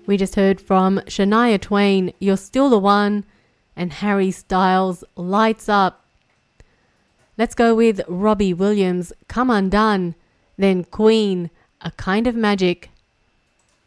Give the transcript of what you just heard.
We just heard from Shania Twain, You're Still the One, and Harry Styles, Lights Up. Let's go with Robbie Williams, Come Undone, then Queen, A Kind of Magic.